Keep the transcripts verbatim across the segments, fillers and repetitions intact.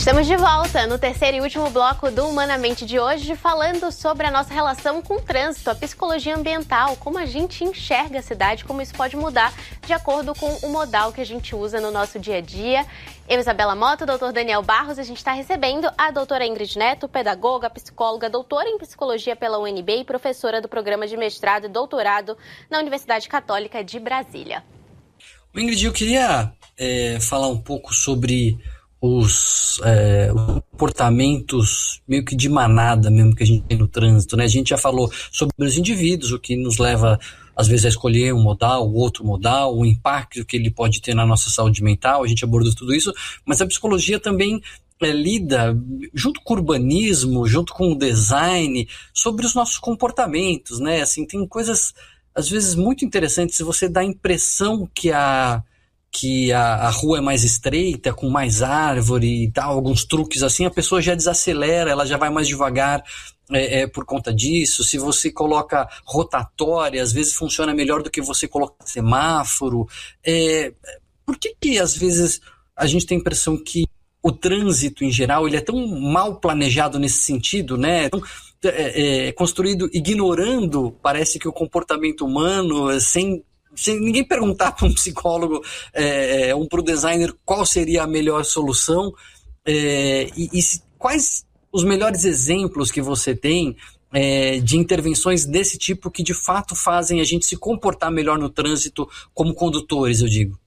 Estamos de volta no terceiro e último bloco do Humanamente de hoje, falando sobre a nossa relação com o trânsito, a psicologia ambiental, como a gente enxerga a cidade, como isso pode mudar de acordo com o modal que a gente usa no nosso dia a dia. Eu, Isabela Mota, o doutor Daniel Barros, a gente está recebendo a doutora Ingrid Neto, pedagoga, psicóloga, doutora em psicologia pela U N B e professora do programa de mestrado e doutorado na Universidade Católica de Brasília. Ingrid, eu queria é, falar um pouco sobre os, é, os comportamentos meio que de manada mesmo que a gente tem no trânsito, né? A gente já falou sobre os indivíduos, o que nos leva às vezes a escolher um modal, o outro modal, o impacto que ele pode ter na nossa saúde mental, a gente abordou tudo isso, mas a psicologia também é, lida, junto com o urbanismo, junto com o design, sobre os nossos comportamentos, né? Assim, tem coisas às vezes muito interessantes. Se você dá a impressão que a que a, a rua é mais estreita, com mais árvore e tal, alguns truques assim, a pessoa já desacelera, ela já vai mais devagar é, é, por conta disso. Se você coloca rotatória, às vezes funciona melhor do que você colocar semáforo. É, por que que às vezes a gente tem a impressão que o trânsito em geral ele é tão mal planejado nesse sentido, né? Tão, é, é, construído ignorando, parece que o comportamento humano, sem sem ninguém perguntar para um psicólogo, é, um para o designer, qual seria a melhor solução, é, e, e se, quais os melhores exemplos que você tem é, de intervenções desse tipo que de fato fazem a gente se comportar melhor no trânsito como condutores, eu digo.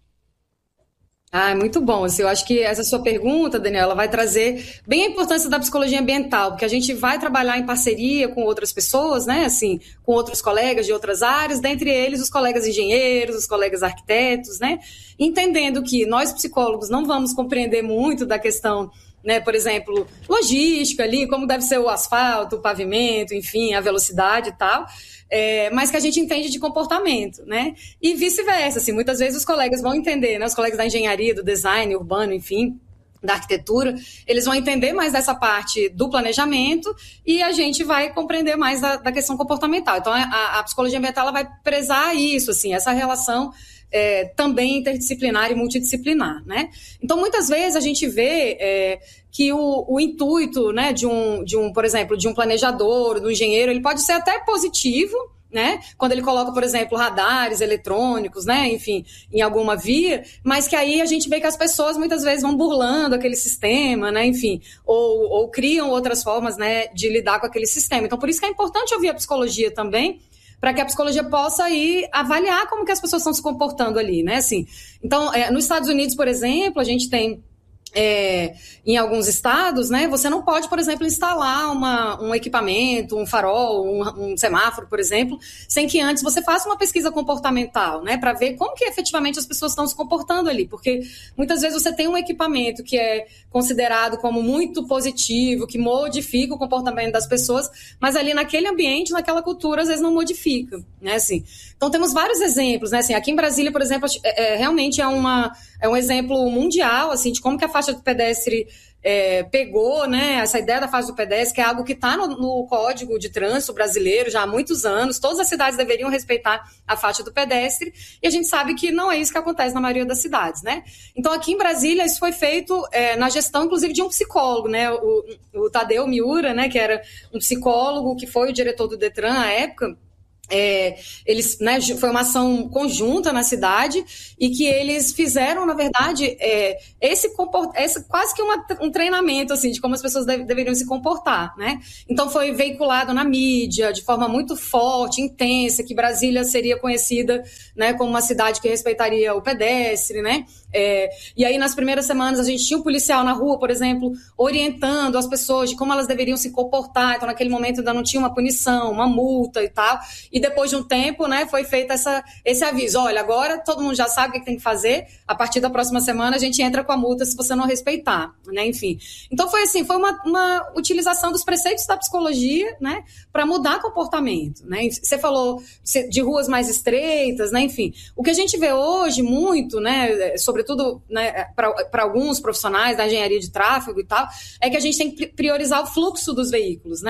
Ah, muito bom. Assim, eu acho que essa sua pergunta, Daniela, vai trazer bem a importância da psicologia ambiental, porque a gente vai trabalhar em parceria com outras pessoas, né? Assim, com outros colegas de outras áreas, dentre eles os colegas engenheiros, os colegas arquitetos, né? Entendendo que nós psicólogos não vamos compreender muito da questão, né, por exemplo, logística ali, como deve ser o asfalto, o pavimento, enfim, a velocidade e tal. É, mas que a gente entende de comportamento, né? E vice-versa, assim, muitas vezes os colegas vão entender, né? Os colegas da engenharia, do design urbano, enfim, da arquitetura, eles vão entender mais dessa parte do planejamento e a gente vai compreender mais da, da questão comportamental. Então, a, a psicologia ambiental ela vai prezar isso, assim, essa relação É, também interdisciplinar e multidisciplinar, né? Então, muitas vezes a gente vê é, que o, o intuito, né, de um, de um, por exemplo, de um planejador, do engenheiro, ele pode ser até positivo, né? Quando ele coloca, por exemplo, radares eletrônicos, né? Enfim, em alguma via, mas que aí a gente vê que as pessoas muitas vezes vão burlando aquele sistema, né? Enfim, ou, ou criam outras formas, né, de lidar com aquele sistema. Então, por isso que é importante ouvir a psicologia também, para que a psicologia possa ir avaliar como que as pessoas estão se comportando ali, né? Assim, então, é, nos Estados Unidos, por exemplo, a gente tem É, em alguns estados, né, você não pode, por exemplo, instalar uma, um equipamento, um farol, um, um semáforo, por exemplo, sem que antes você faça uma pesquisa comportamental, né, para ver como que efetivamente as pessoas estão se comportando ali, porque muitas vezes você tem um equipamento que é considerado como muito positivo, que modifica o comportamento das pessoas, mas ali naquele ambiente, naquela cultura, às vezes não modifica, né, assim. Então temos vários exemplos, né, assim, aqui em Brasília, por exemplo, é, é, realmente é, uma, é um exemplo mundial, assim, de como que a faixa do pedestre é, pegou, né, essa ideia da faixa do pedestre, que é algo que está no, no Código de Trânsito brasileiro já há muitos anos. Todas as cidades deveriam respeitar a faixa do pedestre e a gente sabe que não é isso que acontece na maioria das cidades, né? Então aqui em Brasília isso foi feito é, na gestão inclusive de um psicólogo, né, o, o Tadeu Miura, né, que era um psicólogo que foi o diretor do Detran à época. É, eles, né, foi uma ação conjunta na cidade e que eles fizeram, na verdade, é, esse, comport, esse quase que uma, um treinamento assim, de como as pessoas deve, deveriam se comportar, né? Então foi veiculado na mídia de forma muito forte, intensa, que Brasília seria conhecida, né, como uma cidade que respeitaria o pedestre, né? É, e aí nas primeiras semanas a gente tinha um policial na rua, por exemplo, orientando as pessoas de como elas deveriam se comportar. Então naquele momento ainda não tinha uma punição, uma multa e tal, e depois de um tempo, né, foi feito essa, esse aviso, olha, agora todo mundo já sabe o que tem que fazer, a partir da próxima semana a gente entra com a multa se você não respeitar, né, enfim. Então foi assim, foi uma, uma utilização dos preceitos da psicologia, né, para mudar comportamento, né. Você falou de ruas mais estreitas, né, enfim. O que a gente vê hoje muito, né, sobre sobretudo, né, para alguns profissionais da engenharia de tráfego e tal, é que a gente tem que priorizar o fluxo dos veículos, né?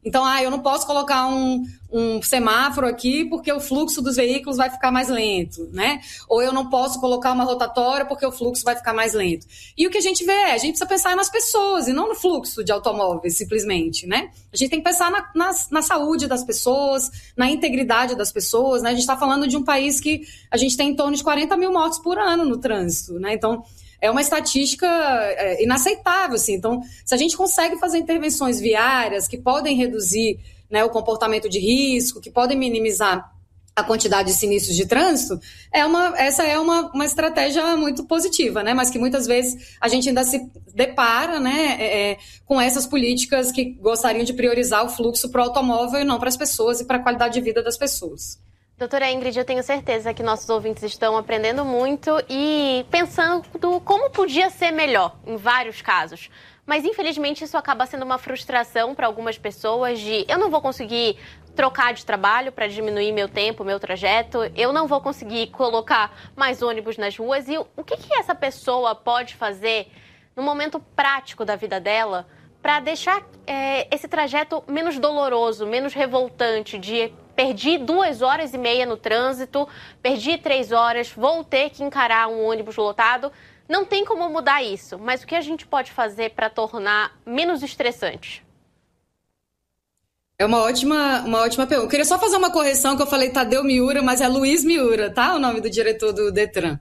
Então, ah, eu não posso colocar um, um semáforo aqui porque o fluxo dos veículos vai ficar mais lento, né? Ou eu não posso colocar uma rotatória porque o fluxo vai ficar mais lento. E o que a gente vê é, a gente precisa pensar nas pessoas e não no fluxo de automóveis, simplesmente, né? A gente tem que pensar na, na, na saúde das pessoas, na integridade das pessoas, né? A gente está falando de um país que a gente tem em torno de quarenta mil mortes por ano no trânsito, né? Então, é uma estatística é, inaceitável, assim. Então, se a gente consegue fazer intervenções viárias que podem reduzir, né, o comportamento de risco, que podem minimizar a quantidade de sinistros de trânsito, é uma, essa é uma, uma estratégia muito positiva, né? Mas que muitas vezes a gente ainda se depara, né, é, com essas políticas que gostariam de priorizar o fluxo para o automóvel e não para as pessoas e para a qualidade de vida das pessoas. Doutora Ingrid, eu tenho certeza que nossos ouvintes estão aprendendo muito e pensando como podia ser melhor em vários casos. Mas, infelizmente, isso acaba sendo uma frustração para algumas pessoas de eu não vou conseguir trocar de trabalho para diminuir meu tempo, meu trajeto, eu não vou conseguir colocar mais ônibus nas ruas. E o que, que essa pessoa pode fazer no momento prático da vida dela para deixar é, esse trajeto menos doloroso, menos revoltante, de perdi duas horas e meia no trânsito, perdi três horas, vou ter que encarar um ônibus lotado. Não tem como mudar isso, mas o que a gente pode fazer para tornar menos estressante? É uma ótima, uma ótima pergunta. Eu queria só fazer uma correção, que eu falei Tadeu Miura, mas é Luiz Miura, tá? O nome do diretor do Detran,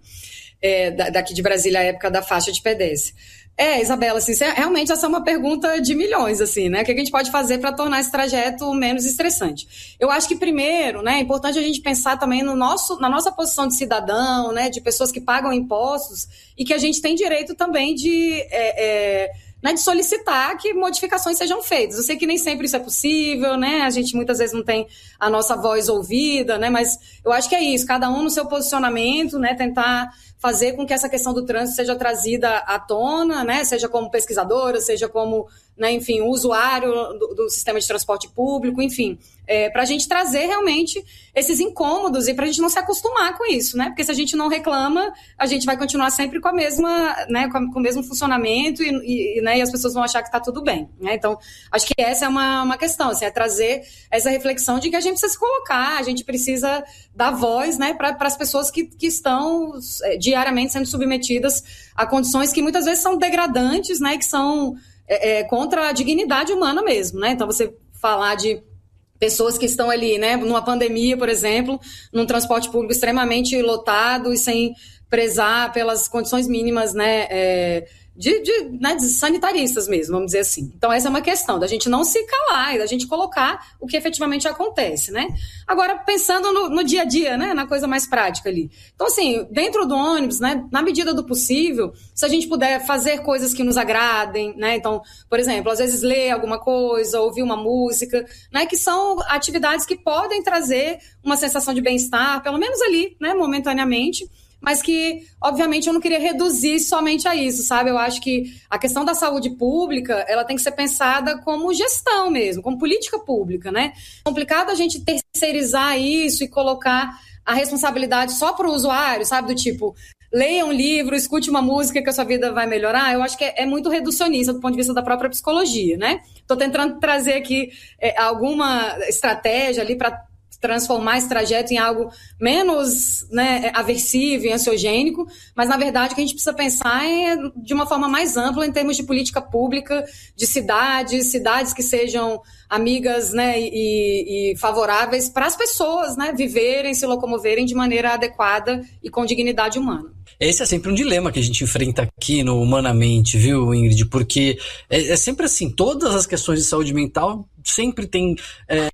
é, daqui de Brasília, à época da faixa de pedestre. É, Isabela, assim, realmente essa é uma pergunta de milhões, assim, né? O que a gente pode fazer para tornar esse trajeto menos estressante? Eu acho que, primeiro, né, é importante a gente pensar também no nosso, na nossa posição de cidadão, né, de pessoas que pagam impostos e que a gente tem direito também de... É, é, né, de solicitar que modificações sejam feitas. Eu sei que nem sempre isso é possível, né? A gente muitas vezes não tem a nossa voz ouvida, né? Mas eu acho que é isso, cada um no seu posicionamento, né? Tentar fazer com que essa questão do trânsito seja trazida à tona, né? Seja como pesquisadora, seja como, né, enfim, usuário do, do sistema de transporte público, enfim, é, para a gente trazer realmente esses incômodos e para a gente não se acostumar com isso, né? Porque se a gente não reclama, a gente vai continuar sempre com a mesma, né, com, a, com o mesmo funcionamento e, e, né, e as pessoas vão achar que está tudo bem, né? Então, acho que essa é uma, uma questão, assim, é trazer essa reflexão de que a gente precisa se colocar, a gente precisa dar voz, né, para as pessoas que, que estão é, diariamente sendo submetidas a condições que muitas vezes são degradantes, né, que são é, é, contra a dignidade humana mesmo, né? Então, você falar de pessoas que estão ali, né, numa pandemia, por exemplo, num transporte público extremamente lotado e sem prezar pelas condições mínimas, né, é, de, de, né, de sanitaristas mesmo, vamos dizer assim. Então, essa é uma questão da gente não se calar e da gente colocar o que efetivamente acontece, né? Agora, pensando no, no dia a dia, né, na coisa mais prática ali. Então, assim, dentro do ônibus, né, na medida do possível, se a gente puder fazer coisas que nos agradem, né, então, por exemplo, às vezes ler alguma coisa, ouvir uma música, né, que são atividades que podem trazer uma sensação de bem-estar, pelo menos ali, né, momentaneamente, mas que, obviamente, eu não queria reduzir somente a isso, sabe? Eu acho que a questão da saúde pública, ela tem que ser pensada como gestão mesmo, como política pública, né? É complicado a gente terceirizar isso e colocar a responsabilidade só para o usuário, sabe? Do tipo, leia um livro, escute uma música que a sua vida vai melhorar. Eu acho que é, é muito reducionista do ponto de vista da própria psicologia, né? Estou tentando trazer aqui é, alguma estratégia ali para transformar esse trajeto em algo menos, né, aversivo e ansiogênico, mas, na verdade, o que a gente precisa pensar é de uma forma mais ampla em termos de política pública, de cidades, cidades que sejam amigas, né, e, e favoráveis para as pessoas, né, viverem, se locomoverem de maneira adequada e com dignidade humana. Esse é sempre um dilema que a gente enfrenta aqui no Humanamente, viu, Ingrid? Porque é, é sempre assim, todas as questões de saúde mental sempre tem... É,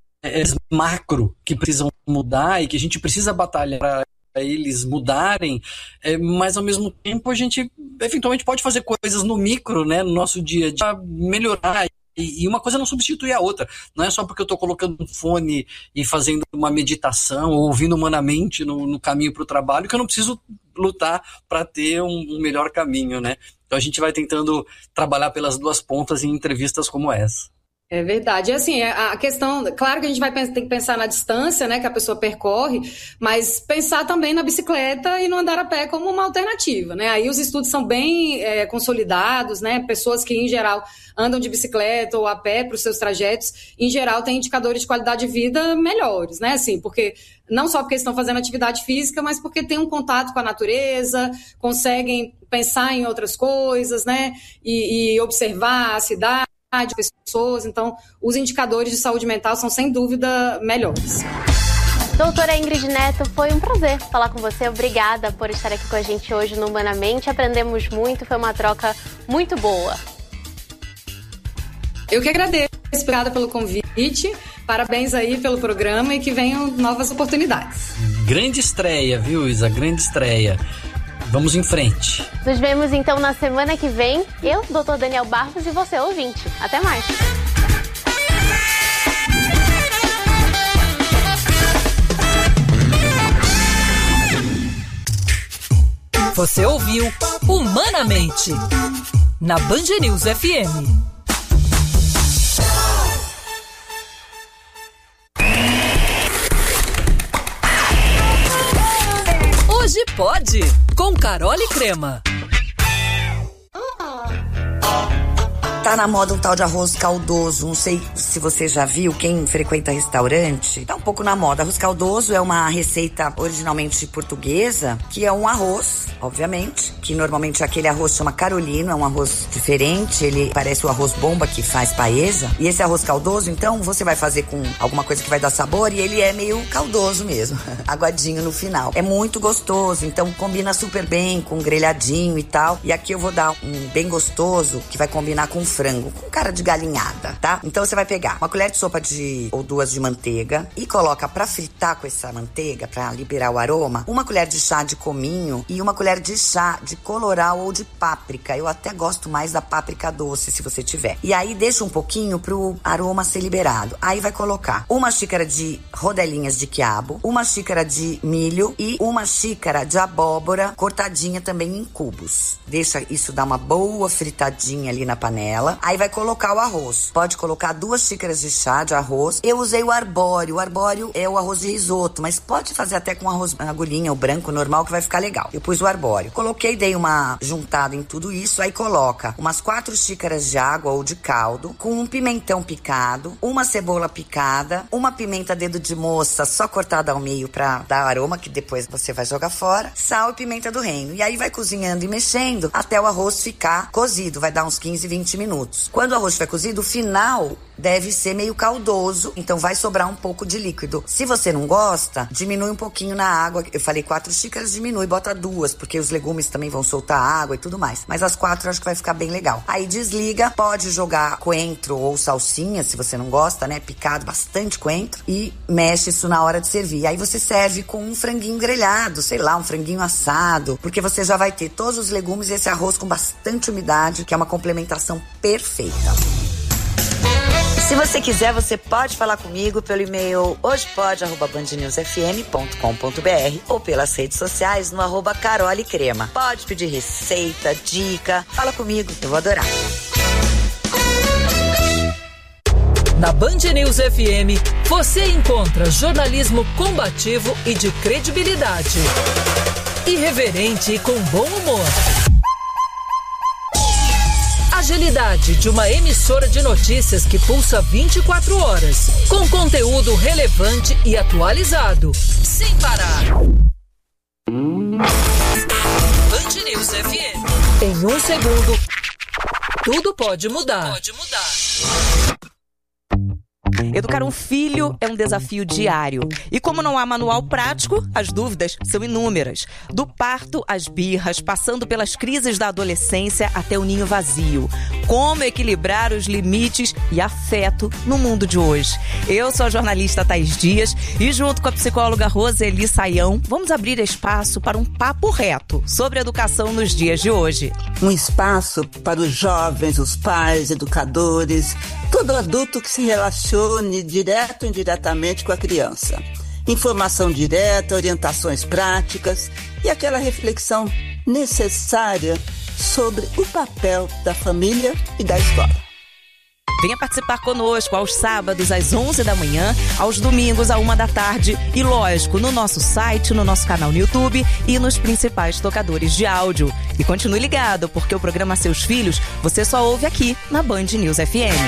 macro que precisam mudar e que a gente precisa batalhar para eles mudarem, é, mas ao mesmo tempo a gente eventualmente pode fazer coisas no micro, né, no nosso dia a dia para melhorar. E, e uma coisa não substitui a outra. Não é só porque eu estou colocando um fone e fazendo uma meditação ou ouvindo Humanamente no, no caminho para o trabalho que eu não preciso lutar para ter um, um melhor caminho, né? Então a gente vai tentando trabalhar pelas duas pontas em entrevistas como essa. É verdade. E assim, a questão, claro que a gente vai tem que pensar na distância, né, que a pessoa percorre, mas pensar também na bicicleta e no andar a pé como uma alternativa, né? Aí os estudos são bem é, consolidados, né? Pessoas que, em geral, andam de bicicleta ou a pé para os seus trajetos, em geral, têm indicadores de qualidade de vida melhores, né? Assim, porque não só porque estão fazendo atividade física, mas porque têm um contato com a natureza, conseguem pensar em outras coisas, né? E, e observar a cidade, de pessoas, então os indicadores de saúde mental são sem dúvida melhores. Doutora Ingrid Neto, foi um prazer falar com você, obrigada por estar aqui com a gente hoje no Humanamente, aprendemos muito, foi uma troca muito boa. Eu que agradeço, obrigada pelo convite, parabéns aí pelo programa e que venham novas oportunidades. Grande estreia, viu, Isa, grande estreia. Vamos em frente. Nos vemos então na semana que vem. Eu, doutor Daniel Barros e você, ouvinte. Até mais. Você ouviu Humanamente na Band News F M. Hoje pode, com Carol e Crema. Tá na moda um tal de arroz caldoso, não sei se você já viu, quem frequenta restaurante, tá um pouco na moda. Arroz caldoso é uma receita originalmente portuguesa, que é um arroz, obviamente, que normalmente aquele arroz chama carolino, é um arroz diferente, ele parece o arroz bomba que faz paeja, e esse arroz caldoso, então, você vai fazer com alguma coisa que vai dar sabor, e ele é meio caldoso mesmo, aguadinho no final. É muito gostoso, então combina super bem com grelhadinho e tal, e aqui eu vou dar um bem gostoso, que vai combinar com frango, com cara de galinhada, tá? Então você vai pegar uma colher de sopa de ou duas de manteiga e coloca pra fritar com essa manteiga, pra liberar o aroma, uma colher de chá de cominho e uma colher de chá de colorau ou de páprica. Eu até gosto mais da páprica doce, se você tiver. E aí deixa um pouquinho pro aroma ser liberado. Aí vai colocar uma xícara de rodelinhas de quiabo, uma xícara de milho e uma xícara de abóbora cortadinha também em cubos. Deixa isso dar uma boa fritadinha ali na panela. Aí vai colocar o arroz. Pode colocar duas xícaras de chá de arroz. Eu usei o arbóreo. O arbóreo é o arroz de risoto, mas pode fazer até com arroz agulhinha, o branco normal, que vai ficar legal. Eu pus o arbóreo. Coloquei, dei uma juntada em tudo isso. Aí coloca umas quatro xícaras de água ou de caldo, com um pimentão picado, uma cebola picada, uma pimenta dedo de moça só cortada ao meio pra dar aroma, que depois você vai jogar fora, sal e pimenta do reino. E aí vai cozinhando e mexendo até o arroz ficar cozido. Vai dar uns quinze, vinte minutos. Quando o arroz estiver cozido, o final deve ser meio caldoso, então vai sobrar um pouco de líquido. Se você não gosta, diminui um pouquinho na água. Eu falei quatro xícaras, diminui, bota duas, porque os legumes também vão soltar água e tudo mais. Mas as quatro eu acho que vai ficar bem legal. Aí desliga, pode jogar coentro ou salsinha, se você não gosta, né? Picado, bastante coentro. E mexe isso na hora de servir. Aí você serve com um franguinho grelhado, sei lá, um franguinho assado, porque você já vai ter todos os legumes e esse arroz com bastante umidade, que é uma complementação perfeita. Se você quiser, você pode falar comigo pelo e-mail hojepode arroba band news f m ponto com ponto b r ou pelas redes sociais no arroba Carol e Crema. Pode pedir receita, dica, fala comigo, eu vou adorar. Na Band News F M, você encontra jornalismo combativo e de credibilidade. Irreverente e com bom humor. Agilidade de uma emissora de notícias que pulsa vinte e quatro horas, com conteúdo relevante e atualizado, sem parar. Band News F M. Em um segundo, tudo pode mudar. Pode mudar. Educar um filho é um desafio diário. E como não há manual prático, as dúvidas são inúmeras. Do parto às birras, passando pelas crises da adolescência até o ninho vazio. Como equilibrar os limites e afeto no mundo de hoje? Eu sou a jornalista Thaís Dias e junto com a psicóloga Roseli Saião, vamos abrir espaço para um papo reto sobre educação nos dias de hoje. Um espaço para os jovens, os pais, educadores, todo adulto que se relacione direto ou indiretamente com a criança. Informação direta, orientações práticas e aquela reflexão necessária sobre o papel da família e da escola. Venha participar conosco aos sábados às onze da manhã, aos domingos à uma da tarde e, lógico, no nosso site, no nosso canal no YouTube e nos principais tocadores de áudio. E continue ligado, porque o programa Seus Filhos você só ouve aqui na Band News F M.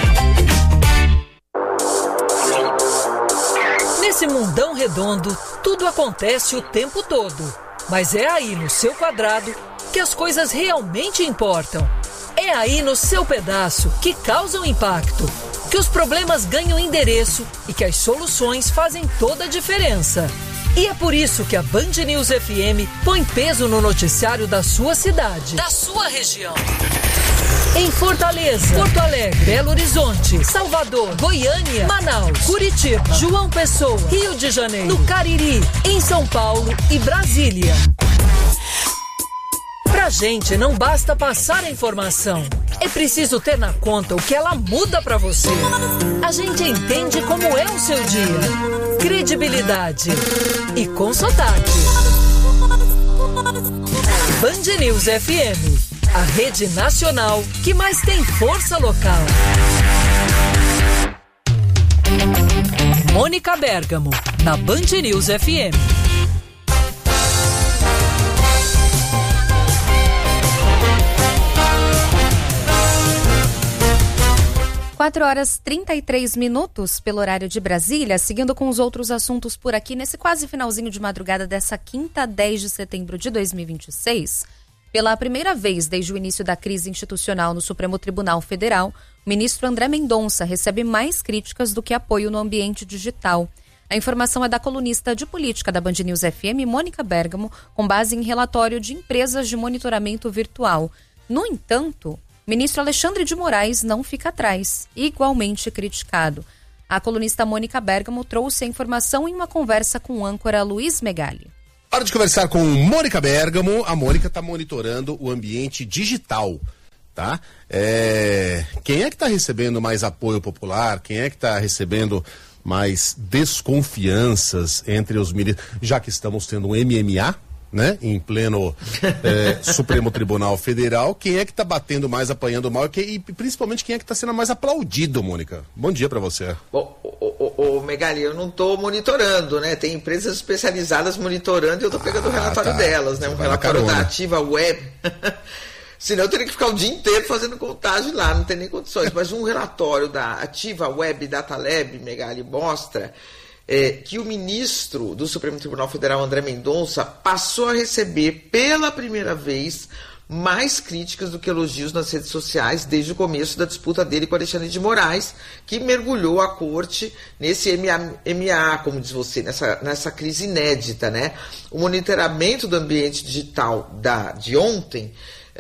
Nesse mundão redondo, tudo acontece o tempo todo. Mas é aí no seu quadrado que as coisas realmente importam. É aí no seu pedaço que causam impacto, que os problemas ganham endereço e que as soluções fazem toda a diferença. E é por isso que a Band News F M põe peso no noticiário da sua cidade, da sua região. Em Fortaleza, Porto Alegre, Belo Horizonte, Salvador, Goiânia, Manaus, Curitiba, João Pessoa, Rio de Janeiro, no Cariri, em São Paulo e Brasília. Pra gente não basta passar a informação, é preciso ter na conta o que ela muda pra você. A gente entende como é o seu dia. Credibilidade e com sotaque. Band News F M, a rede nacional que mais tem força local. Mônica Bergamo, na Band News F M. quatro horas e trinta e três minutos pelo horário de Brasília, seguindo com os outros assuntos por aqui, nesse quase finalzinho de madrugada dessa quinta, dez de setembro de dois mil e vinte e seis. Pela primeira vez desde o início da crise institucional no Supremo Tribunal Federal, o ministro André Mendonça recebe mais críticas do que apoio no ambiente digital. A informação é da colunista de política da Band News F M, Mônica Bergamo, com base em relatório de empresas de monitoramento virtual. No entanto, o ministro Alexandre de Moraes não fica atrás, igualmente criticado. A colunista Mônica Bergamo trouxe a informação em uma conversa com o âncora Luiz Megali. Hora de conversar com Mônica Bergamo. A Mônica está monitorando o ambiente digital, tá? É... Quem é que está recebendo mais apoio popular? Quem é que está recebendo mais desconfianças entre os militares? Já que estamos tendo um M M A, né, em pleno é, Supremo Tribunal Federal, quem é que está batendo mais, apanhando mal, e, e principalmente quem é que está sendo mais aplaudido, Mônica? Bom dia para você. Bom, ô, ô, Megali, eu não estou monitorando, né? Tem empresas especializadas monitorando e eu estou pegando ah, o relatório tá. delas, né? Um relatório da Ativa Web. Senão eu teria que ficar o dia inteiro fazendo contagem lá, não tem nem condições. Mas um relatório da Ativa Web Data Lab, Megali, mostra É, que o ministro do Supremo Tribunal Federal, André Mendonça, passou a receber pela primeira vez mais críticas do que elogios nas redes sociais desde o começo da disputa dele com Alexandre de Moraes, que mergulhou a corte nesse M A, como diz você, nessa, nessa crise inédita, né? O monitoramento do ambiente digital da, de ontem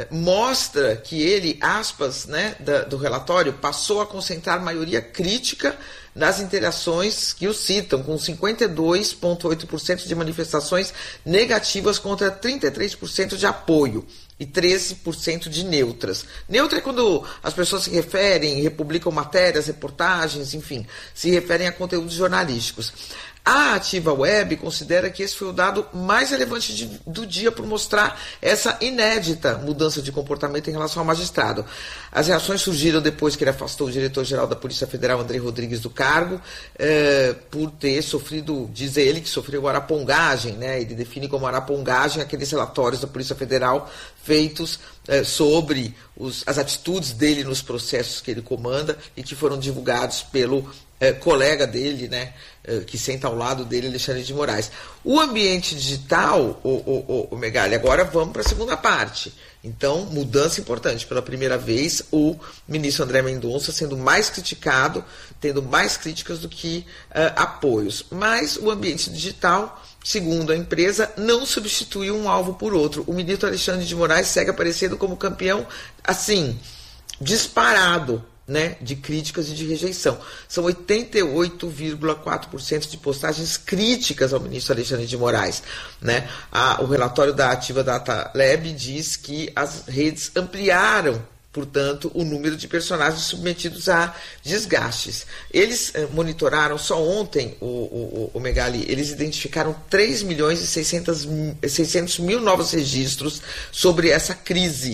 mostra que ele, aspas, né, da, do relatório, passou a concentrar maioria crítica nas interações que o citam, com cinquenta e dois vírgula oito por cento de manifestações negativas contra trinta e três por cento de apoio e treze por cento de neutras. Neutra é quando as pessoas se referem, republicam matérias, reportagens, enfim, se referem a conteúdos jornalísticos. A Ativa Web considera que esse foi o dado mais relevante de, do dia por mostrar essa inédita mudança de comportamento em relação ao magistrado. As reações surgiram depois que ele afastou o diretor-geral da Polícia Federal, André Rodrigues, do cargo, eh, por ter sofrido, diz ele, que sofreu arapongagem, né? Ele define como arapongagem aqueles relatórios da Polícia Federal feitos eh, sobre os, as atitudes dele nos processos que ele comanda e que foram divulgados pelo É, colega dele, né, é, que senta ao lado dele, Alexandre de Moraes. O ambiente digital, o, o, o, o Megali, agora vamos para a segunda parte. Então, mudança importante. Pela primeira vez, o ministro André Mendonça sendo mais criticado, tendo mais críticas do que uh, apoios. Mas o ambiente digital, segundo a empresa, não substitui um alvo por outro. O ministro Alexandre de Moraes segue aparecendo como campeão, assim, disparado, né, de críticas e de rejeição. São oitenta e oito vírgula quatro por cento de postagens críticas ao ministro Alexandre de Moraes, né? A, o relatório da Ativa Data Lab diz que as redes ampliaram, portanto, o número de personagens submetidos a desgastes. Eles eh, monitoraram só ontem, o, o, o Megali, eles identificaram três milhões e seiscentos mil novos registros sobre essa crise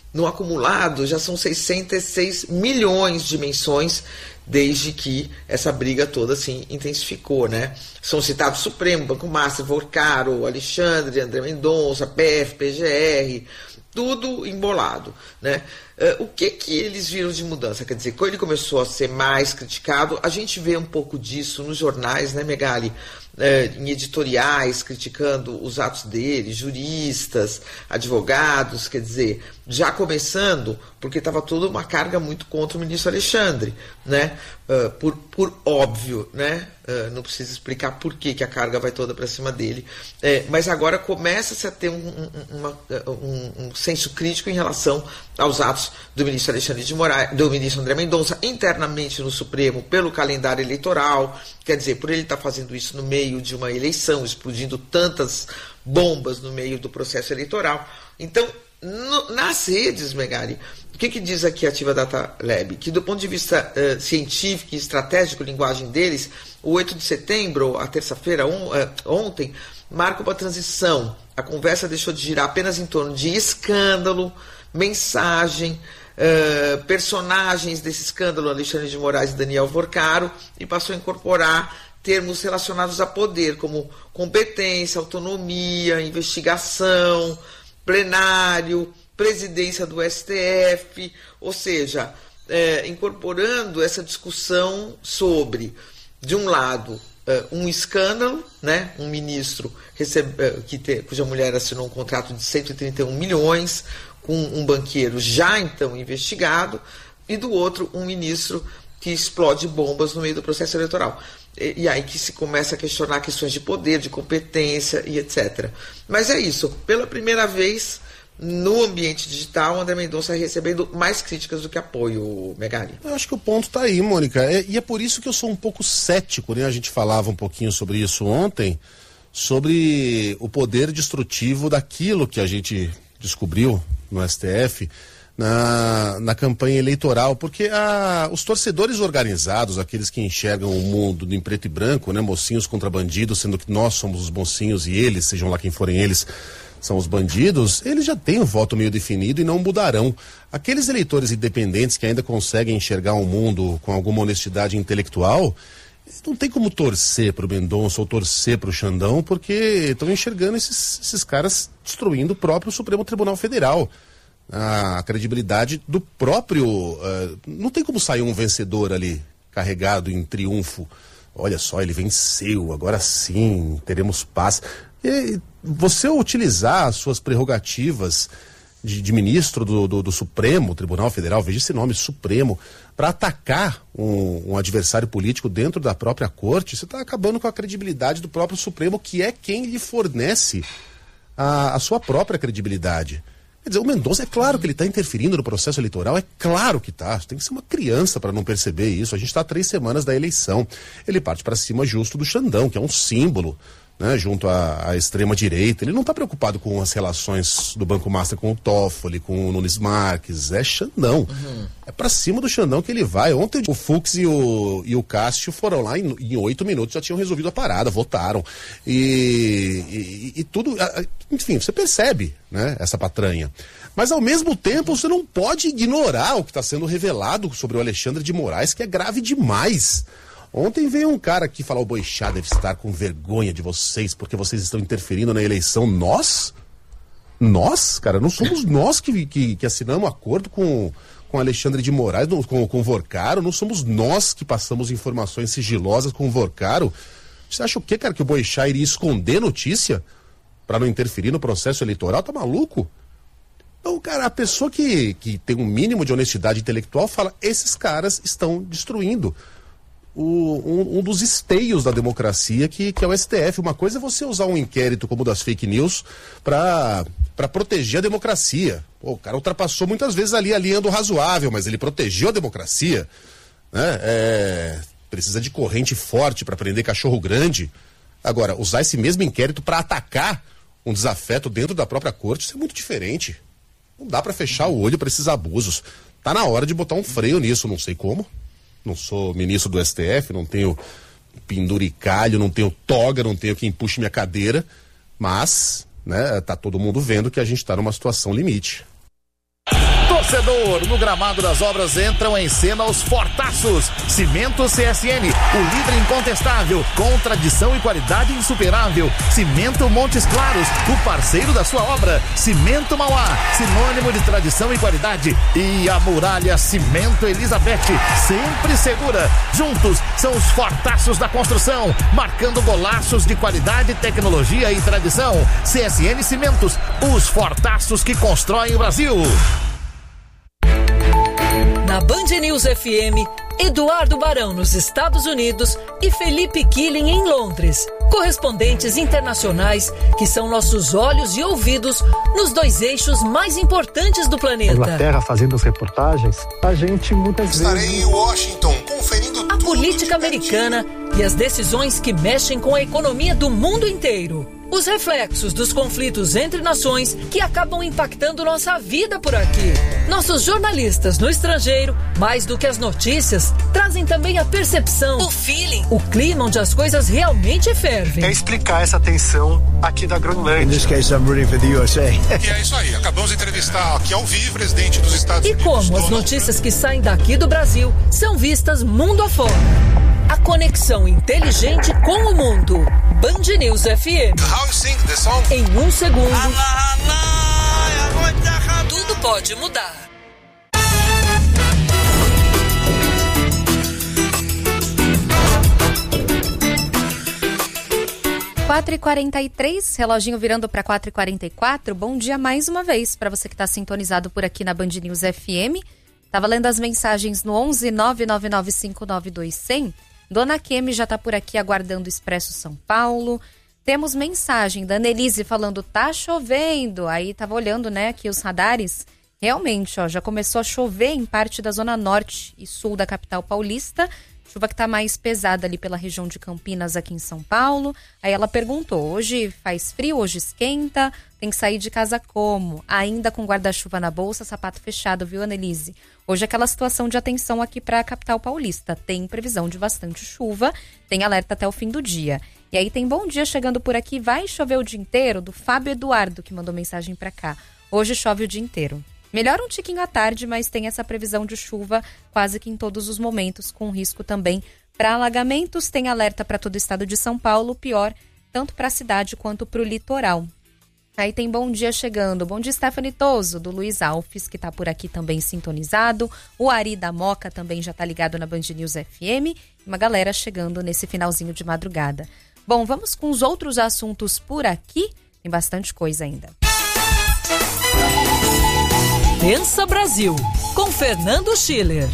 no acumulado já são seiscentos e seis milhões de menções desde que essa briga toda se intensificou, né? São citados Supremo, Banco Master, Vorcaro, Alexandre, André Mendonça, P F, P G R, tudo embolado, né? Uh, o que que eles viram de mudança? Quer dizer, quando ele começou a ser mais criticado, a gente vê um pouco disso nos jornais, né, Megali? Uh, em editoriais, criticando os atos dele, juristas, advogados, quer dizer, já começando, porque estava toda uma carga muito contra o ministro Alexandre, né? Uh, por, por óbvio, né? Uh, não precisa explicar por que, que a carga vai toda para cima dele, uh, mas agora começa-se a ter um, um, uma, um, um senso crítico em relação aos atos do ministro Alexandre de Moraes, do ministro André Mendonça, internamente no Supremo, pelo calendário eleitoral, quer dizer, por ele estar tá fazendo isso no meio de uma eleição, explodindo tantas bombas no meio do processo eleitoral. Então, no, nas redes, Megali, o que, que diz aqui a Ativa Data Lab? Que do ponto de vista uh, científico e estratégico, linguagem deles, o oito de setembro, a terça-feira, on, uh, ontem, marca uma transição. A conversa deixou de girar apenas em torno de escândalo, mensagem, uh, personagens desse escândalo, Alexandre de Moraes e Daniel Vorcaro, e passou a incorporar termos relacionados a poder, como competência, autonomia, investigação, plenário, presidência do S T F, ou seja, é, incorporando essa discussão sobre, de um lado, é, um escândalo, né, um ministro recebe, é, que te, cuja mulher assinou um contrato de cento e trinta e um milhões, com um banqueiro já então investigado, e do outro, um ministro que explode bombas no meio do processo eleitoral. E, e aí que se começa a questionar questões de poder, de competência e etcétera. Mas é isso, pela primeira vez no ambiente digital, o André Mendonça recebendo mais críticas do que apoio, Megali. Eu acho que o ponto está aí, Mônica, é, e é por isso que eu sou um pouco cético, né? A gente falava um pouquinho sobre isso ontem, sobre o poder destrutivo daquilo que a gente descobriu no S T F, Na, na campanha eleitoral, porque a, os torcedores organizados, aqueles que enxergam o mundo em preto e branco, né, mocinhos contra bandidos, sendo que nós somos os mocinhos e eles, sejam lá quem forem eles, são os bandidos, eles já têm um voto meio definido e não mudarão. Aqueles eleitores independentes que ainda conseguem enxergar um mundo com alguma honestidade intelectual, não tem como torcer pro Mendonça ou torcer pro Xandão, porque estão enxergando esses, esses caras destruindo o próprio Supremo Tribunal Federal. A credibilidade do próprio... Uh, não tem como sair um vencedor ali, carregado em triunfo. Olha só, ele venceu, agora sim, teremos paz. E você utilizar as suas prerrogativas de, de ministro do, do, do Supremo Tribunal Federal, veja esse nome, Supremo, para atacar um, um adversário político dentro da própria corte, você está acabando com a credibilidade do próprio Supremo, que é quem lhe fornece a, a sua própria credibilidade. Quer dizer, o Mendonça, é claro que ele está interferindo no processo eleitoral, é claro que está. Tem que ser uma criança para não perceber isso. A gente está há três semanas da eleição. Ele parte para cima justo do Xandão, que é um símbolo, né, junto à, à extrema-direita. Ele não está preocupado com as relações do Banco Master com o Toffoli, com o Nunes Marques. É Xandão. Uhum. É para cima do Xandão que ele vai. Ontem o Fux e o, e o Cássio foram lá em, em oito minutos, já tinham resolvido a parada, votaram. E, e, e tudo... Enfim, você percebe, né, essa patranha. Mas, ao mesmo tempo, você não pode ignorar o que está sendo revelado sobre o Alexandre de Moraes, que é grave demais. Ontem veio um cara aqui falar: o Boixá deve estar com vergonha de vocês, porque vocês estão interferindo na eleição. Nós? Nós, cara, não somos nós que, que, que assinamos acordo com, com Alexandre de Moraes, com, com o Vorcaro, não somos nós que passamos informações sigilosas com o Vorcaro. Você acha o quê, cara, que o Boixá iria esconder notícia para não interferir no processo eleitoral? Tá maluco? Então, cara, a pessoa que, que tem um mínimo de honestidade intelectual fala: esses caras estão destruindo o, um, um dos esteios da democracia, que, que é o S T F. Uma coisa é você usar um inquérito como o das fake news para para proteger a democracia. Pô, o cara ultrapassou muitas vezes ali a linha do razoável, mas ele protegeu a democracia, né? É, precisa de corrente forte para prender cachorro grande. Agora, usar esse mesmo inquérito para atacar um desafeto dentro da própria corte, isso é muito diferente. Não dá para fechar o olho para esses abusos. Tá na hora de botar um freio nisso, não sei como. Não sou ministro do S T F, não tenho penduricalho, não tenho toga, não tenho quem puxe minha cadeira, mas, né, tá todo mundo vendo que a gente tá numa situação limite. torcedor. No gramado das obras entram em cena os fortaços. Cimento C S N, o líder incontestável, com tradição e qualidade insuperável. Cimento Montes Claros, o parceiro da sua obra. Cimento Mauá, sinônimo de tradição e qualidade. E a Muralha Cimento Elizabeth, sempre segura. Juntos são os fortaços da construção, marcando golaços de qualidade, tecnologia e tradição. C S N Cimentos, os fortaços que constroem o Brasil. Na Band News F M, Eduardo Barão nos Estados Unidos e Felipe Killing em Londres. Correspondentes internacionais que são nossos olhos e ouvidos nos dois eixos mais importantes do planeta. Inglaterra fazendo as reportagens, a gente muitas Estarei vezes... em Washington conferindo a política americana e as decisões que mexem com a economia do mundo inteiro. Os reflexos dos conflitos entre nações que acabam impactando nossa vida por aqui. Nossos jornalistas no estrangeiro, mais do que as notícias, trazem também a percepção, o feeling, o clima onde as coisas realmente fervem. É explicar essa tensão aqui da Groenlândia. In this case, I'm rooting for the U S A. E é isso aí, acabamos de entrevistar aqui ao vivo o presidente dos Estados e Unidos. E como as notícias que saem daqui do Brasil são vistas mundo afora. A conexão inteligente com o mundo. Band News F M. How you sing the song? Em um segundo, tudo pode mudar. quatro e quarenta e três, reloginho virando para quatro e quarenta e quatro. Bom dia mais uma vez para você que está sintonizado por aqui na Band News F M. Estava lendo as mensagens no onze nove nove nove cinco nove dois zero zero. Dona Kemi já está por aqui aguardando o Expresso São Paulo. Temos mensagem da Annelise falando, tá chovendo. Aí tava olhando, né, aqui os radares. Realmente, ó, já começou a chover em parte da zona norte e sul da capital paulista. Chuva que tá mais pesada ali pela região de Campinas, aqui em São Paulo. Aí ela perguntou, hoje faz frio, hoje esquenta, tem que sair de casa como? Ainda com guarda-chuva na bolsa, sapato fechado, viu, Annelise? Hoje é aquela situação de atenção aqui para a capital paulista. Tem previsão de bastante chuva, tem alerta até o fim do dia. E aí tem bom dia chegando por aqui, vai chover o dia inteiro, do Fábio Eduardo, que mandou mensagem para cá. Hoje chove o dia inteiro. Melhora um tiquinho à tarde, mas tem essa previsão de chuva quase que em todos os momentos, com risco também para alagamentos. Tem alerta para todo o estado de São Paulo, pior tanto para a cidade quanto para o litoral. Aí tem bom dia chegando. Bom dia, Stephanie Toso, do Luiz Alves, que está por aqui também sintonizado. O Ari da Moca também já está ligado na Band News F M. Uma galera chegando nesse finalzinho de madrugada. Bom, vamos com os outros assuntos por aqui. Tem bastante coisa ainda. Pensa Brasil, com Fernando Schiller.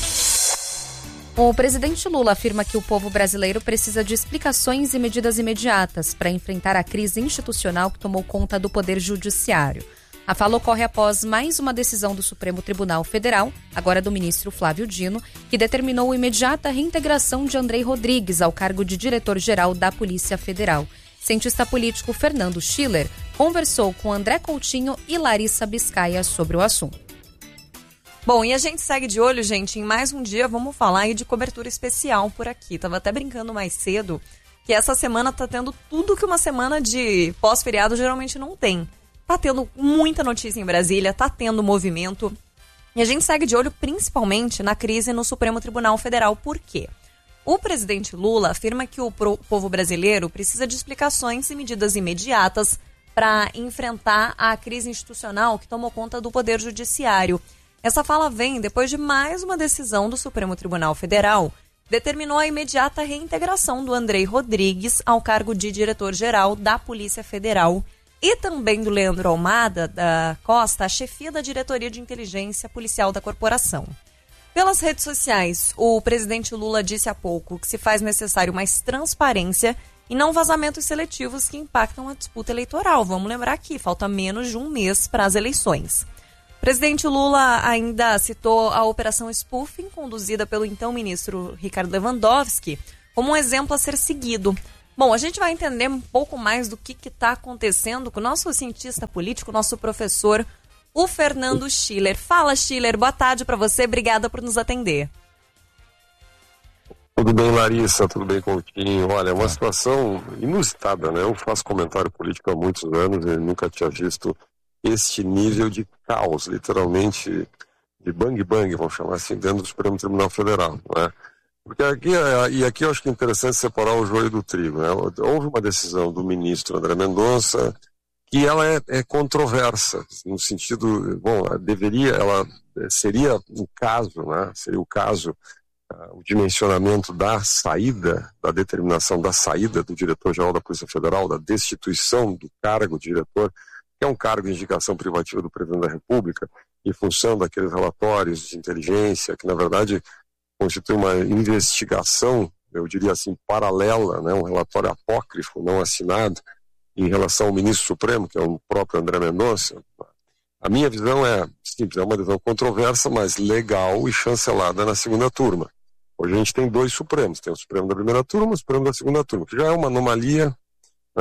O presidente Lula afirma que o povo brasileiro precisa de explicações e medidas imediatas para enfrentar a crise institucional que tomou conta do Poder Judiciário. A fala ocorre após mais uma decisão do Supremo Tribunal Federal, agora do ministro Flávio Dino, que determinou a imediata reintegração de Andrei Rodrigues ao cargo de diretor-geral da Polícia Federal. Cientista político Fernando Schiller conversou com André Coutinho e Larissa Biscaia sobre o assunto. Bom, e a gente segue de olho, gente, em mais um dia vamos falar aí de cobertura especial por aqui. Tava até brincando mais cedo que essa semana tá tendo tudo que uma semana de pós-feriado geralmente não tem. Tá tendo muita notícia em Brasília, tá tendo movimento. E a gente segue de olho principalmente na crise no Supremo Tribunal Federal. Por quê? O presidente Lula afirma que o povo brasileiro precisa de explicações e medidas imediatas para enfrentar a crise institucional que tomou conta do Poder Judiciário. Essa fala vem depois de mais uma decisão do Supremo Tribunal Federal, que determinou a imediata reintegração do Andrei Rodrigues ao cargo de diretor-geral da Polícia Federal e também do Leandro Almada da Costa, a chefia da Diretoria de Inteligência Policial da Corporação. Pelas redes sociais, o presidente Lula disse há pouco que se faz necessário mais transparência e não vazamentos seletivos que impactam a disputa eleitoral. Vamos lembrar que falta menos de um mês para as eleições. O presidente Lula ainda citou a Operação Spoofing, conduzida pelo então ministro Ricardo Lewandowski, como um exemplo a ser seguido. Bom, a gente vai entender um pouco mais do que está acontecendo com o nosso cientista político, nosso professor, o Fernando Schiller. Fala, Schiller, boa tarde para você, obrigada por nos atender. Tudo bem, Larissa, tudo bem, Coutinho. Olha, é uma situação inusitada, né? Eu faço comentário político há muitos anos e nunca tinha visto este nível de caos, literalmente de bang bang, vamos chamar assim, dentro do Supremo Tribunal Federal, não é? Porque aqui, e aqui eu acho que é interessante separar o joio do trigo, né? Houve uma decisão do ministro André Mendonça que ela é, é controversa, no sentido, bom, deveria, ela seria o caso, né? Seria o caso, uh, o dimensionamento da saída, da determinação da saída do diretor-geral da Polícia Federal, da destituição do cargo de diretor, que é um cargo de indicação privativa do presidente da República, em função daqueles relatórios de inteligência, que na verdade constitui uma investigação, eu diria assim, paralela, né? Um relatório apócrifo, não assinado, em relação ao ministro Supremo, que é o próprio André Mendonça. A minha visão é simples, é uma visão controversa, mas legal e chancelada na segunda turma. Hoje a gente tem dois Supremos, tem o Supremo da primeira turma e o Supremo da segunda turma, que já é uma anomalia, né?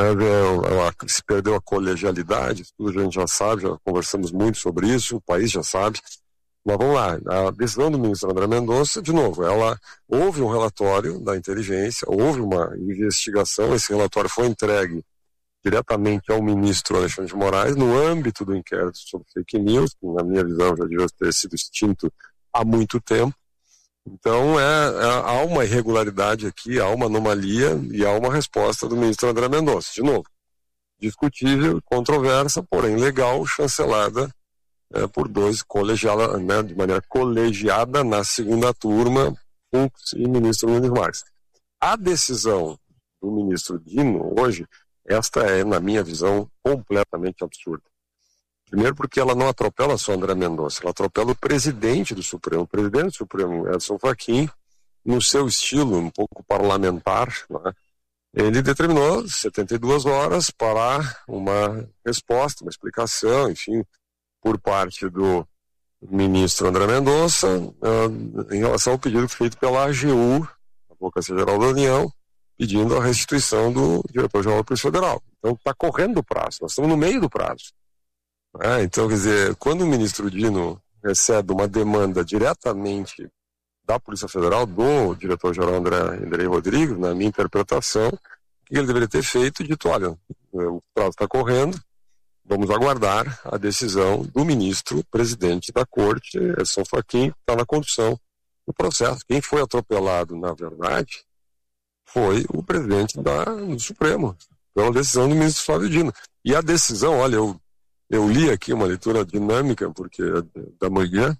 Se perdeu a colegialidade, tudo a gente já sabe, já conversamos muito sobre isso, o país já sabe. Mas vamos lá, a decisão do ministro André Mendonça, de novo, ela houve um relatório da inteligência, houve uma investigação, esse relatório foi entregue diretamente ao ministro Alexandre de Moraes, no âmbito do inquérito sobre fake news, que na minha visão já devia ter sido extinto há muito tempo. Então é, é, há uma irregularidade aqui, há uma anomalia e há uma resposta do ministro André Mendonça. De novo, discutível, controversa, porém legal, chancelada é, por dois colegiados, né, de maneira colegiada na segunda turma, Fux e ministro Nunes Marques. A decisão do ministro Dino hoje, esta é, na minha visão, completamente absurda. Primeiro porque ela não atropela só André Mendonça, ela atropela o presidente do Supremo. O presidente do Supremo, Edson Fachin, no seu estilo um pouco parlamentar, né, ele determinou setenta e duas horas para uma resposta, uma explicação, enfim, por parte do ministro André Mendonça, uh, em relação ao pedido feito pela A G U, Advocacia Geral da União, pedindo a restituição do diretor-geral da Polícia Federal. Então está correndo o prazo, nós estamos no meio do prazo. É, então, quer dizer, quando o ministro Dino recebe uma demanda diretamente da Polícia Federal, do diretor-geral André, André Rodrigues, na minha interpretação, o que ele deveria ter feito? Dito, olha, o prazo está correndo, vamos aguardar a decisão do ministro presidente da Corte, Edson Fachin, que está na condução do processo. Quem foi atropelado, na verdade, foi o presidente da, do Supremo, pela decisão do ministro Flávio Dino. E a decisão, olha, eu, eu li aqui uma leitura dinâmica, porque da manhã,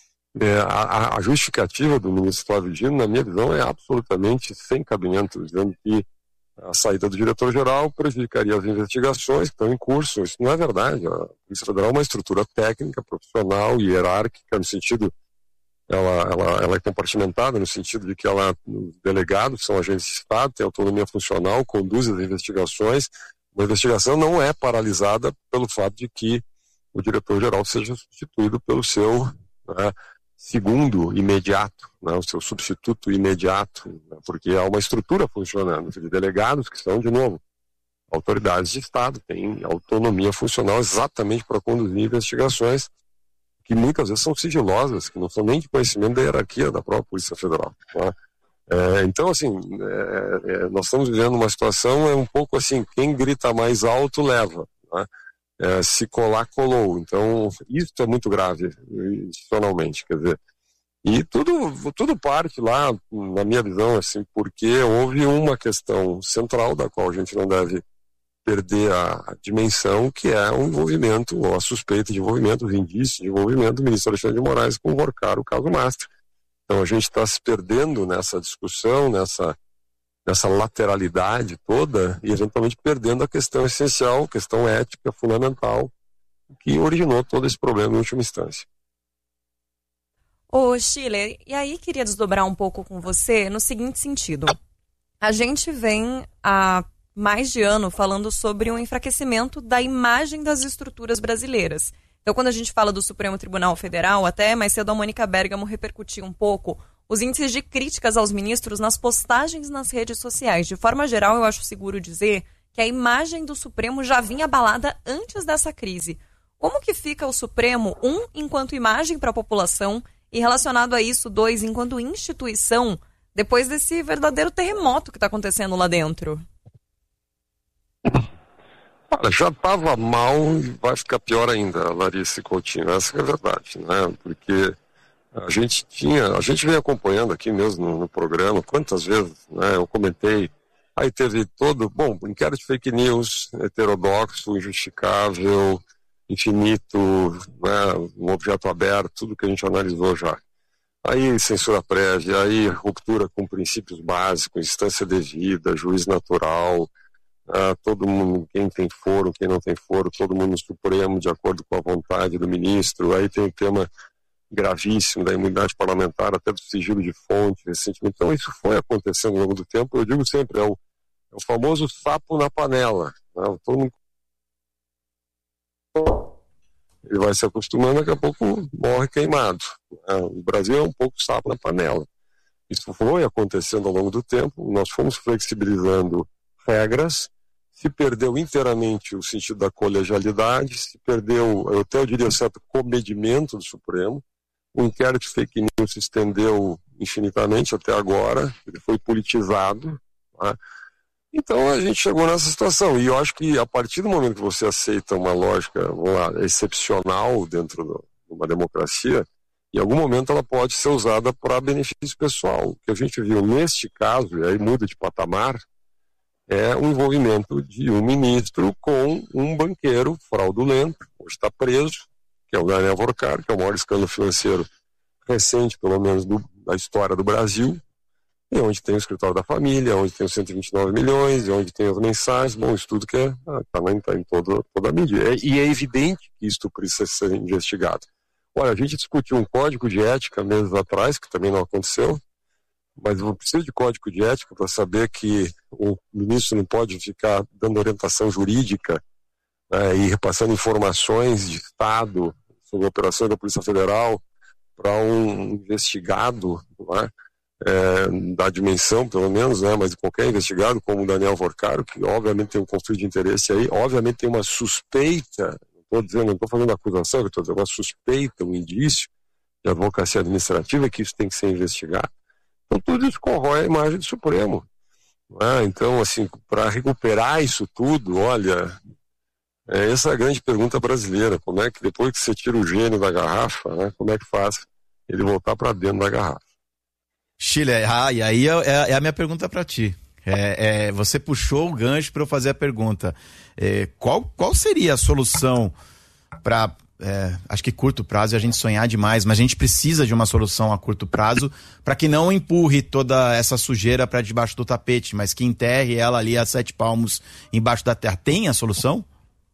é, a, a justificativa do ministro Flávio Dino, na minha visão, é absolutamente sem cabimento, dizendo que a saída do diretor-geral prejudicaria as investigações que estão em curso. Isso não é verdade. A Polícia Federal é uma estrutura técnica, profissional e hierárquica, no sentido... Ela, ela, ela é compartimentada no sentido de que ela, os delegados são agentes de Estado, tem autonomia funcional, conduz as investigações. Uma investigação não é paralisada pelo fato de que o diretor-geral seja substituído pelo seu, né, segundo imediato, né, o seu substituto imediato, né, porque há uma estrutura funcionando de delegados que são, de novo, autoridades de Estado, têm autonomia funcional exatamente para conduzir investigações que muitas vezes são sigilosas, que não são nem de conhecimento da hierarquia da própria Polícia Federal. Né? É, então, assim, é, é, nós estamos vivendo uma situação, é um pouco assim, quem grita mais alto leva. Né? É, se colar, colou. Então, isso é muito grave, institucionalmente, quer dizer. E tudo, tudo parte lá, na minha visão, assim, porque houve uma questão central da qual a gente não deve perder a, a dimensão, que é o envolvimento, ou a suspeita de envolvimento, os indícios de envolvimento do ministro Alexandre de Moraes com o o caso Mastro. Então a gente está se perdendo nessa discussão, nessa, nessa lateralidade toda, e eventualmente perdendo a questão essencial, questão ética fundamental, que originou todo esse problema em última instância. Ô, Schiller, e aí queria desdobrar um pouco com você no seguinte sentido. A gente vem a mais de ano falando sobre um enfraquecimento da imagem das estruturas brasileiras. Então, quando a gente fala do Supremo Tribunal Federal, até mais cedo a Mônica Bergamo repercutiu um pouco os índices de críticas aos ministros nas postagens nas redes sociais. De forma geral, eu acho seguro dizer que a imagem do Supremo já vinha abalada antes dessa crise. Como que fica o Supremo, um, enquanto imagem para a população, e relacionado a isso, dois, enquanto instituição, depois desse verdadeiro terremoto que está acontecendo lá dentro? Olha, já estava mal e vai ficar pior ainda, Larissa e Coutinho, essa é a verdade, né? Porque a gente tinha, a gente vem acompanhando aqui mesmo no, no programa, quantas vezes, né, eu comentei, aí teve todo, bom, inquérito de fake news, heterodoxo, injustificável, infinito, né, um objeto aberto, tudo que a gente analisou já. Aí censura prévia, aí ruptura com princípios básicos, instância devida, juiz natural, ah, todo mundo, quem tem foro, quem não tem foro, todo mundo no Supremo de acordo com a vontade do ministro. Aí tem o tema gravíssimo da imunidade parlamentar, até do sigilo de fonte recentemente. Então isso foi acontecendo ao longo do tempo. Eu digo sempre, é o, é o famoso sapo na panela, né? Todo mundo... Ele vai se acostumando, daqui a pouco morre queimado. O Brasil é um pouco sapo na panela. Isso foi acontecendo ao longo do tempo, nós fomos flexibilizando regras, se perdeu inteiramente o sentido da colegialidade, se perdeu, eu até eu diria, certo comedimento do Supremo. O inquérito de fake news se estendeu infinitamente até agora, ele foi politizado, tá? Então a gente chegou nessa situação, e eu acho que a partir do momento que você aceita uma lógica, vamos lá, excepcional dentro de uma democracia, em algum momento ela pode ser usada para benefício pessoal. O que a gente viu neste caso, e aí muda de patamar, é o envolvimento de um ministro com um banqueiro fraudulento, hoje está preso, que é o Daniel Vorcar, que é o maior escândalo financeiro recente, pelo menos, do, da história do Brasil, e onde tem o escritório da família, onde tem os cento e vinte e nove milhões, e onde tem as mensagens, bom, isso tudo que está é, tá, tá em todo, toda a mídia. É, e é evidente que isso precisa ser investigado. Olha, a gente discutiu um código de ética meses atrás, que também não aconteceu, mas eu preciso de código de ética para saber que o ministro não pode ficar dando orientação jurídica, né, e repassando informações de Estado sobre operações da Polícia Federal para um investigado, né, é, da dimensão, pelo menos, né, mas qualquer investigado, como o Daniel Vorcaro, que obviamente tem um conflito de interesse aí, obviamente tem uma suspeita, não estou dizendo, não estou fazendo acusação, eu estou dizendo uma suspeita, um indício de advocacia administrativa que isso tem que ser investigado. Então tudo isso corrói a imagem do Supremo. Né? Então, assim, para recuperar isso tudo, olha, é, essa é a grande pergunta brasileira, como é que depois que você tira o gênio da garrafa, né, como é que faz ele voltar para dentro da garrafa? Chile, ah, e aí é, é a minha pergunta para ti. É, é, você puxou o gancho para eu fazer a pergunta. É, qual, qual seria a solução para, é, acho que curto prazo, a gente sonhar demais, mas a gente precisa de uma solução a curto prazo para que não empurre toda essa sujeira para debaixo do tapete, mas que enterre ela ali a sete palmos embaixo da terra. Tem a solução?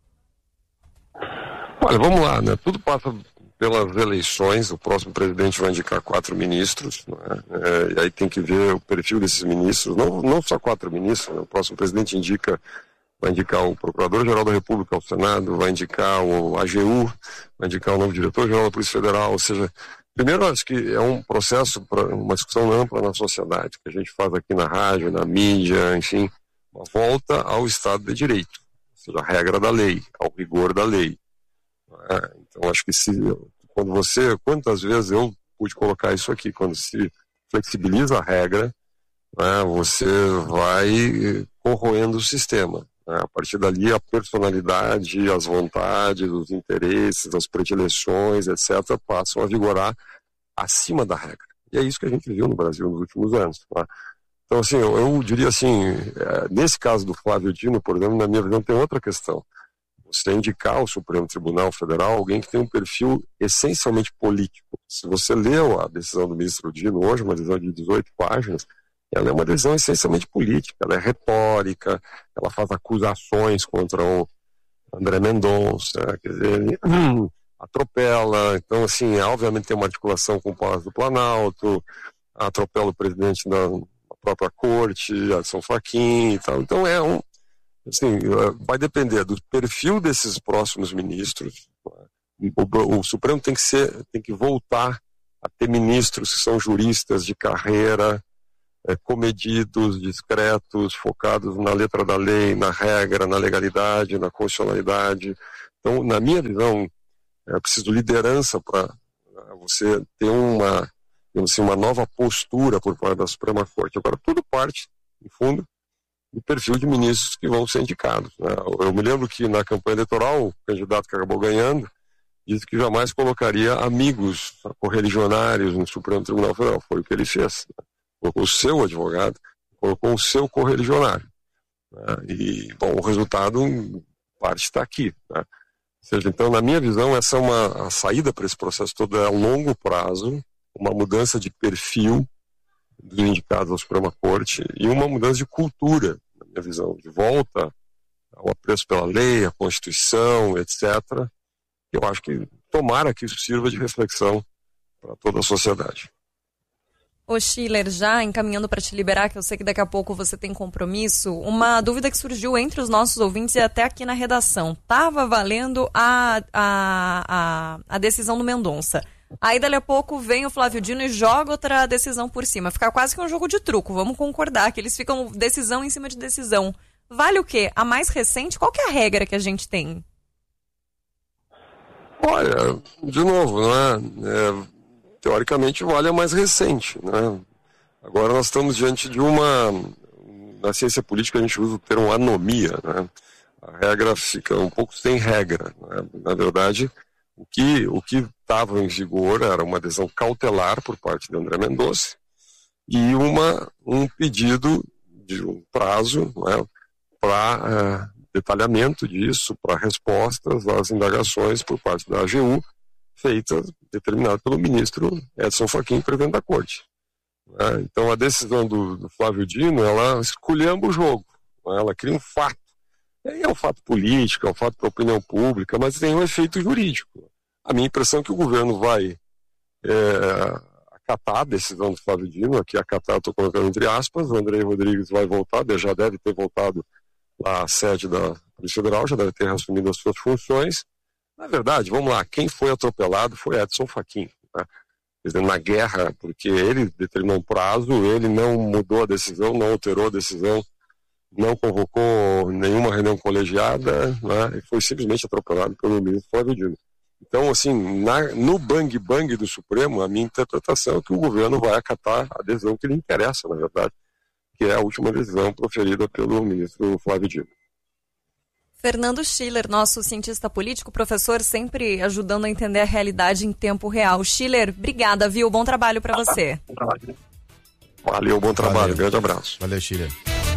Olha, vamos lá, né? Tudo passa pelas eleições, o próximo presidente vai indicar quatro ministros, né? É, e aí tem que ver o perfil desses ministros, não, não só quatro ministros, né? O próximo presidente indica, vai indicar o Procurador-Geral da República ao Senado, vai indicar o A G U, vai indicar o novo Diretor-Geral da Polícia Federal, ou seja, primeiro acho que é um processo, para uma discussão ampla na sociedade, que a gente faz aqui na rádio, na mídia, enfim, uma volta ao Estado de Direito, ou seja, a regra da lei, ao rigor da lei. É, então acho que se, quando você, quantas vezes eu pude colocar isso aqui, quando se flexibiliza a regra, né, você vai corroendo o sistema, né? A partir dali a personalidade, as vontades, os interesses, as predileções, etcétera passam a vigorar acima da regra, e é isso que a gente viu no Brasil nos últimos anos, tá? Então assim, eu, eu diria assim, é, nesse caso do Flávio Dino, por exemplo, na minha visão tem outra questão. Você indicar ao Supremo Tribunal Federal alguém que tem um perfil essencialmente político. Se você leu a decisão do ministro Dino hoje, uma decisão de dezoito páginas, ela é uma decisão essencialmente política, ela é retórica, ela faz acusações contra o André Mendonça, quer dizer, ele atropela, então assim, obviamente tem uma articulação com o Palácio do Planalto, atropela o presidente da própria corte, Adson Fachin e tal, então é um assim, vai depender do perfil desses próximos ministros. O, o Supremo tem que ser, tem que voltar a ter ministros que são juristas de carreira, é, comedidos, discretos, focados na letra da lei, na regra, na legalidade, na constitucionalidade. Então, na minha visão, é preciso liderança para você ter uma, assim, uma nova postura por parte da Suprema Corte. Agora, tudo parte, em fundo, do perfil de ministros que vão ser indicados, né? Eu me lembro que na campanha eleitoral, o candidato que acabou ganhando disse que jamais colocaria amigos correligionários no Supremo Tribunal Federal. Foi o que ele fez, né? Colocou o seu advogado, colocou o seu correligionário, né? E, bom, o resultado, parte está aqui, né? Ou seja, então, na minha visão, essa é uma a saída para esse processo todo é a longo prazo, uma mudança de perfil dos indicados à Suprema Corte e uma mudança de cultura, na minha visão, de volta ao apreço pela lei, a Constituição, etcétera. Eu acho que tomara que isso sirva de reflexão para toda a sociedade. Ô Schiller, já encaminhando para te liberar, que eu sei que daqui a pouco você tem compromisso, uma dúvida que surgiu entre os nossos ouvintes e até aqui na redação. Estava valendo a, a, a, a decisão do Mendonça. Aí, dali a pouco, vem o Flávio Dino e joga outra decisão por cima. Fica quase que um jogo de truco. Vamos concordar que eles ficam decisão em cima de decisão. Vale o quê? A mais recente? Qual que é a regra que a gente tem? Olha, de novo, né? É, teoricamente vale a mais recente, né? Agora nós estamos diante de uma... Na ciência política a gente usa o termo anomia, né? A regra fica um pouco sem regra, né? Na verdade... O que o que estava em vigor era uma adesão cautelar por parte de André Mendonça e uma, um pedido de um prazo, né, para uh, detalhamento disso, para respostas às indagações por parte da A G U, feitas, determinada pelo ministro Edson Fachin, presidente da Corte. Né? Então a decisão do, do Flávio Dino, ela esculhamba o jogo, né? Ela cria um fato. É um fato político, é um fato para a opinião pública, mas tem um efeito jurídico. A minha impressão é que o governo vai é, acatar a decisão do Flávio Dino, aqui acatar, estou colocando entre aspas, o André Rodrigues vai voltar, já deve ter voltado lá à sede da Polícia Federal, já deve ter assumido as suas funções. Na verdade, vamos lá, quem foi atropelado foi Edson Fachin, né? Quer dizer, na guerra, porque ele determinou um prazo, ele não mudou a decisão, não alterou a decisão, não convocou nenhuma reunião colegiada, né, e foi simplesmente atropelado pelo ministro Flávio Dino. Então, assim, na, no bang-bang do Supremo, a minha interpretação é que o governo vai acatar a decisão que lhe interessa, na verdade, que é a última decisão proferida pelo ministro Flávio Dino. Fernando Schiller, nosso cientista político, professor, sempre ajudando a entender a realidade em tempo real. Schiller, obrigada, viu? Bom trabalho para você. Valeu, bom trabalho. Valeu. Grande abraço. Valeu, Schiller.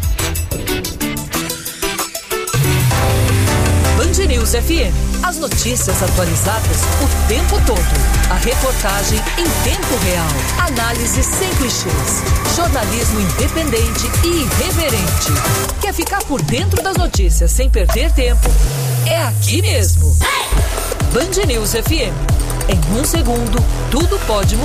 Band News F M. As notícias atualizadas o tempo todo. A reportagem em tempo real. Análise sem clichês. Jornalismo independente e irreverente. Quer ficar por dentro das notícias sem perder tempo? É aqui mesmo. Band News F M. Em um segundo, tudo pode mudar.